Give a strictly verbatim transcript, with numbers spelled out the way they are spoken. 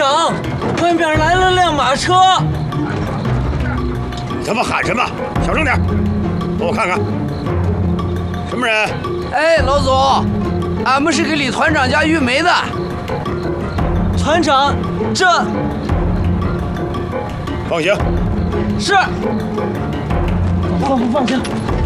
长，外面来了辆马车。 你他妈喊什么？小声点，帮我看看，什么人？ 哎，老总，俺们是给李团长家运煤的。 团长，这放行。 是。放不放行？